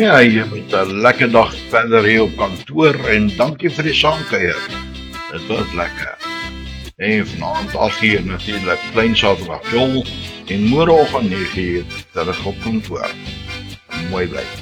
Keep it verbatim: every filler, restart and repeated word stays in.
Ja, jy moet 'n lekker dag verder hier op kantoor en dankie vir die saamkuier. Dit was lekker. En vanaand agt uur natuurlik klein Saterdag jol en môreoggend nege uur terug op kantoor. Mooi bly.